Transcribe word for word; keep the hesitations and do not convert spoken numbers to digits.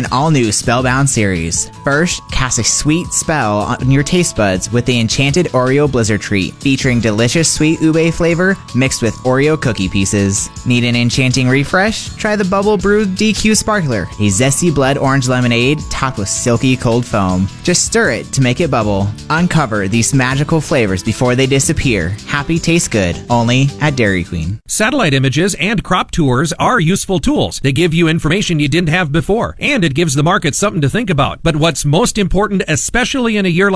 an all-new Spellbound series. First, cast a sweet spell on your taste buds with the Enchanted Oreo Blizzard Treat, featuring delicious sweet ube flavor mixed with Oreo cookie pieces. Need an enchanting refresh? Try the Bubble Brew D Q Sparkler, a zesty blood orange lemonade topped with silky cold foam. Just stir it to make it bubble. Uncover these magical flavors before they disappear. Happy tastes good, only at Dairy Queen. Satellite images and crop tours are useful tools. They give you information you didn't have before, and it gives the market something to think about. But what's most important, especially in a year like